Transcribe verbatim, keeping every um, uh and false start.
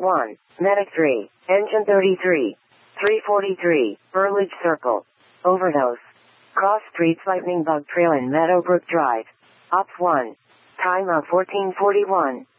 one. Medic three. Engine thirty-three. three forty-three. Burlage Circle. Overdose. Cross Streets Lightning Bug Trail in Meadowbrook Drive. Ops one. Time of fourteen forty-one.